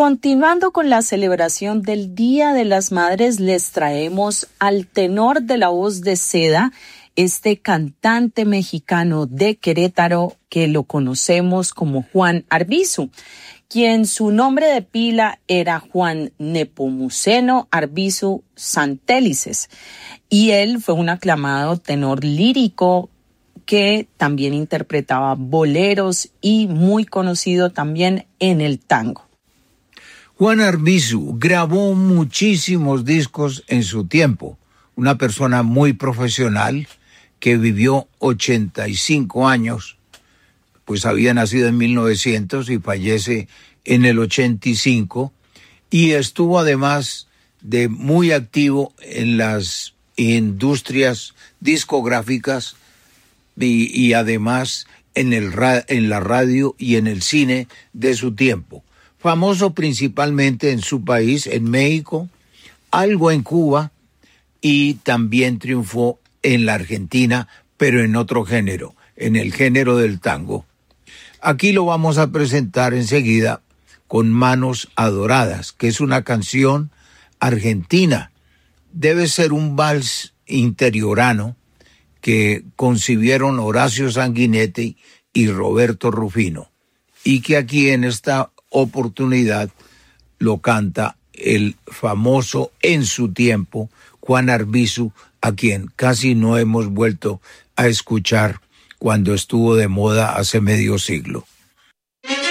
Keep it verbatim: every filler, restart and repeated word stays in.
Continuando con la celebración del Día de las Madres, les traemos al tenor de la voz de seda, este cantante mexicano de Querétaro que lo conocemos como Juan Arbizu, quien su nombre de pila era Juan Nepomuceno Arbizu Santelices, y él fue un aclamado tenor lírico que también interpretaba boleros y muy conocido también en el tango. Juan Arbizu grabó muchísimos discos en su tiempo, una persona muy profesional que vivió ochenta y cinco años, pues había nacido en mil novecientos y fallece en el ochenta y cinco, y estuvo además de muy activo en las industrias discográficas y, y además en, el, en la radio y en el cine de su tiempo. Famoso principalmente en su país, en México, algo en Cuba, y también triunfó en la Argentina, pero en otro género, en el género del tango. Aquí lo vamos a presentar enseguida con Manos Adoradas, que es una canción argentina. Debe ser un vals interiorano que concibieron Horacio Sanguinetti y Roberto Rufino, y que aquí en esta oportunidad lo canta el famoso en su tiempo Juan Arbizu, a quien casi no hemos vuelto a escuchar cuando estuvo de moda hace medio siglo.